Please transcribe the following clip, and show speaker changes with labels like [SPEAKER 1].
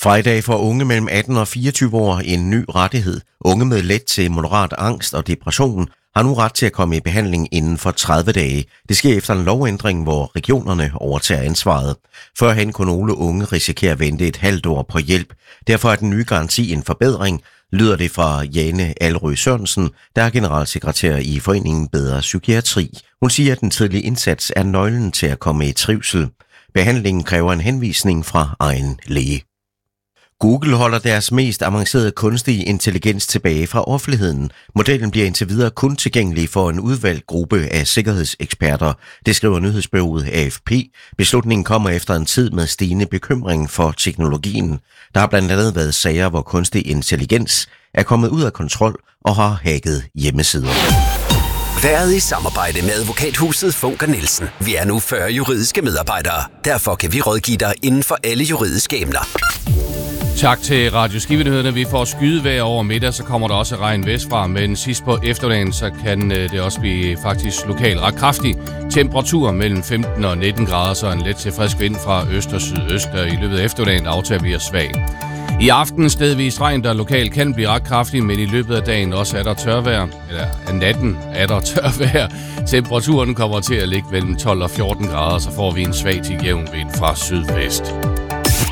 [SPEAKER 1] Fra i dag får unge mellem 18 og 24 år en ny rettighed. Unge med let til moderat angst og depression har nu ret til at komme i behandling inden for 30 dage. Det sker efter en lovændring, hvor regionerne overtager ansvaret. Førhen kunne nogle unge risikere at vente et halvt år på hjælp. Derfor er den nye garanti en forbedring, lyder det fra Jane Alrø Sørensen, der er generalsekretær i Foreningen Bedre Psykiatri. Hun siger, at den tidlige indsats er nøglen til at komme i trivsel. Behandlingen kræver en henvisning fra egen læge. Google holder deres mest avancerede kunstige intelligens tilbage fra offentligheden. Modellen bliver indtil videre kun tilgængelig for en udvalgt gruppe af sikkerhedseksperter. Det skriver nyhedsbureauet AFP. Beslutningen kommer efter en tid med stigende bekymring for teknologien. Der har blandt andet været sager, hvor kunstig intelligens er kommet ud af kontrol og har hacket hjemmesider.
[SPEAKER 2] Været i samarbejde med advokathuset Funker Nielsen. Vi er nu 40 juridiske medarbejdere. Derfor kan vi rådgive dig inden for alle juridiske emner.
[SPEAKER 3] Tak til Radio Skivenyhederne. Vi får skydevejr over middag, så kommer der også regn vestfra, men sidst på eftermiddagen, så kan det også blive faktisk lokalt ret kraftig. Temperatur mellem 15 og 19 grader, så en let til frisk vind fra øst og sydøst, og i løbet af eftermiddagen aftager bliver svag. I aften stedvis regn, der lokalt kan blive ret kraftig, men i løbet af dagen også er der tørvejr, eller af natten er der tørvejr. Temperaturen kommer til at ligge mellem 12 og 14 grader, så får vi en svag til jævn vind fra sydvest.